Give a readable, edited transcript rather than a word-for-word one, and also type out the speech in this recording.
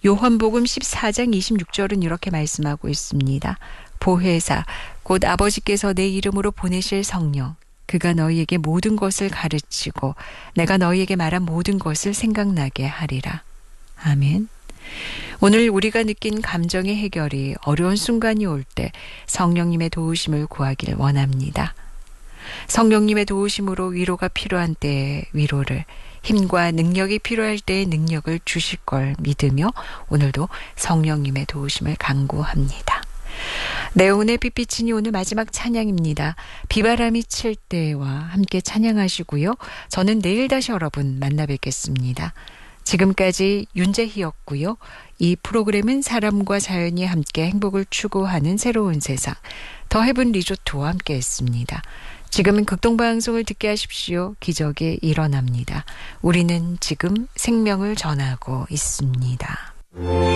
요한복음 14장 26절은 이렇게 말씀하고 있습니다. 보혜사 곧 아버지께서 내 이름으로 보내실 성령 그가 너희에게 모든 것을 가르치고 내가 너희에게 말한 모든 것을 생각나게 하리라. 아멘. 오늘 우리가 느낀 감정의 해결이 어려운 순간이 올 때 성령님의 도우심을 구하길 원합니다. 성령님의 도우심으로 위로가 필요한 때에 위로를, 힘과 능력이 필요할 때의 능력을 주실 걸 믿으며 오늘도 성령님의 도우심을 간구합니다. 네온의 빛비치니 오늘 마지막 찬양입니다. 비바람이 칠 때와 함께 찬양하시고요. 저는 내일 다시 여러분 만나 뵙겠습니다. 지금까지 윤재희였고요. 이 프로그램은 사람과 자연이 함께 행복을 추구하는 새로운 세상 더 헤븐 리조트와 함께했습니다. 지금은 극동방송을 듣게 하십시오. 기적이 일어납니다. 우리는 지금 생명을 전하고 있습니다.